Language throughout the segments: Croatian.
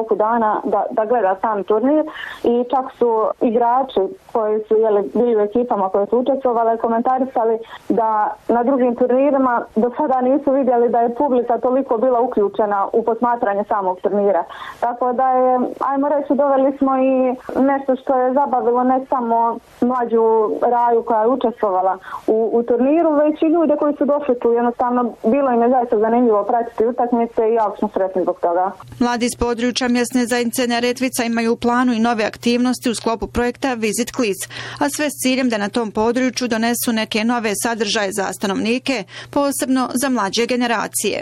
toku dana da gleda sam turnir i čak su igrači koji su bili u ekipama koje su učestvovale komentarisali da na drugim turnirima do sada nisu vidjeli da je publika toliko bila uključena u posmatranje samog turnira. Tako da je, ajmo reći, doveli smo i nešto što je zabavilo ne samo mlađu Raju koja je učestvovala u turniru, već i ljude koji su došli tu. Jednostavno, bilo im je zaista zanimljivo pratiti utakmice i jako smo sretni zbog toga. Mladi iz područja mjesne zajednice Neretvica imaju u planu i nove aktivnosti u sklopu projekta Visit Klis, a sve s ciljem da na tom području donesu neke nove sadržaje za stanovnike, posebno za mlađe generacije.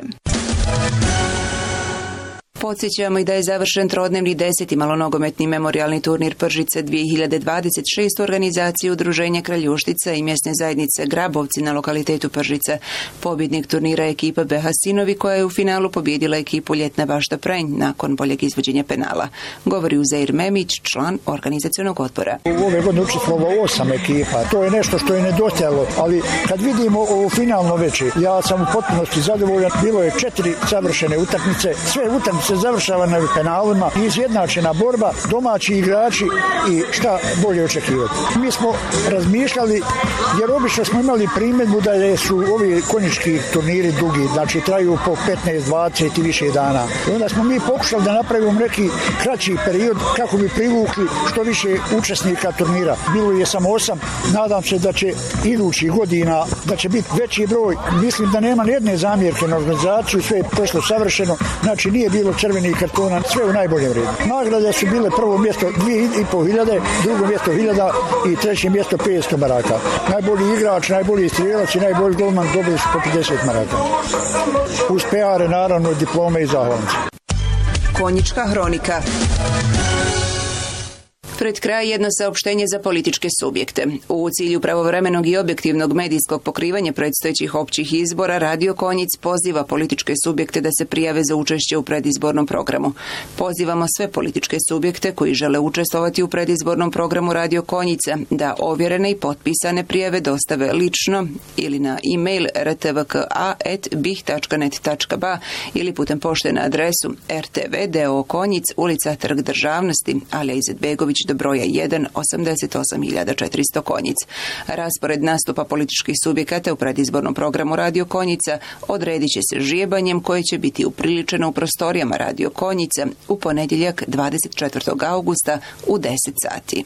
Podsjećamo i da je završen trodnevni 10. malonogometni memorijalni turnir Pržice 2026 u organizaciji Udruženja Kraljuštica i mjesne zajednice Grabovci na lokalitetu Pržice. Pobjednik turnira je ekipa BH Sinovi koja je u finalu pobjedila ekipu Ljetna Bašta Prenj nakon boljeg izvođenja penala. Govori Uzeir Memić, član organizacionog odbora. Ove godine učestvovalo 8 ekipa. To je nešto što je nedostajalo, ali kad vidimo ovo finalno veče, ja sam u potpunosti zadovoljan. Bilo je 4 savršene utakmice. Sve utakmice završava na penalima, izjednačena borba, domaći igrači i šta bolje očekivati. Mi smo razmišljali, jer obično smo imali primjedbu da su ovi konjički turniri dugi, znači traju po 15, 20 i više dana. I onda smo mi pokušali da napravimo neki kraći period kako bi privukli što više učesnika turnira. Bilo je samo 8, nadam se da će idućih godina, da će biti veći broj. Mislim da nema nijedne zamjerke na organizaciju, sve je prošlo savršeno, znači nije bilo crvenih kartona, sve u najboljem redu. Nagrade su bile prvo mjesto 2.500, drugo mjesto 1000 i treće mjesto 500 maraka. Najbolji igrač, najbolji strijelac i najbolji golman dobili su po 50 maraka. Uz PR, naravno, diplome i zahvalnice. Konjička hronika. Pred kraj jedno saopštenje za političke subjekte. U cilju pravovremenog i objektivnog medijskog pokrivanja predstojećih općih izbora, Radio Konjic poziva političke subjekte da se prijave za učešće u predizbornom programu. Pozivamo sve političke subjekte koji žele učestvovati u predizbornom programu Radio Konjice da ovjerene i potpisane prijave dostave lično ili na e-mail rtvka@bih.net.ba ili putem pošte na adresu RTV d.o. Konjic, ulica Trg Državnosti, Alija Izetbegović do broja 1, 88.400 Konjic. Raspored nastupa političkih subjekata u predizbornom programu Radio Konjica odredit će se žjebanjem koje će biti upriličeno u prostorijama Radio Konjica u ponedjeljak 24. augusta u 10 sati.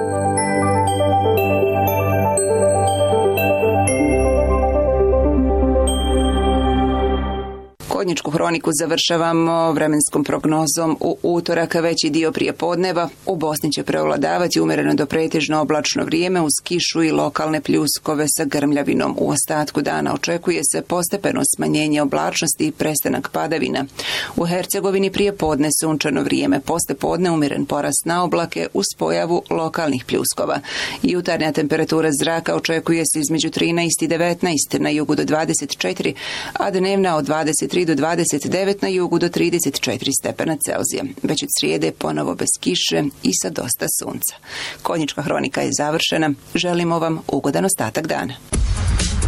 Konjičku hroniku završavamo vremenskom prognozom. U utorak veći dio prijepodneva u Bosni će prevladavati umjereno do pretežno oblačno vrijeme uz kišu i lokalne pljuskove sa grmljavinom. U ostatku dana očekuje se postepeno smanjenje oblačnosti i prestanak padavina. U Hercegovini prijepodne sunčano vrijeme, poslijepodne umjeren porast na oblake uz pojavu lokalnih pljuskova. Jutarnja temperatura zraka očekuje se između 13 i 19, na jugu do 24, a dnevna od 23 do 29, na jugu do 34 stepena Celzija. Već od srijede ponovo bez kiše i sa dosta sunca. Konjička hronika je završena. Želimo vam ugodan ostatak dana.